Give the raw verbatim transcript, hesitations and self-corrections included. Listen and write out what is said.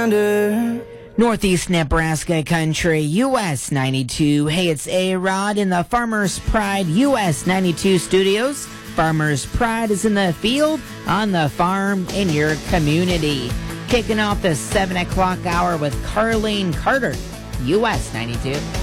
reminder. Northeast Nebraska Country, U S ninety-two. Hey, it's A-Rod in the Farmers Pride U S ninety-two studios. Farmers Pride is in the field, on the farm, in your community. Kicking off the seven o'clock hour with Carlene Carter, U S ninety-two.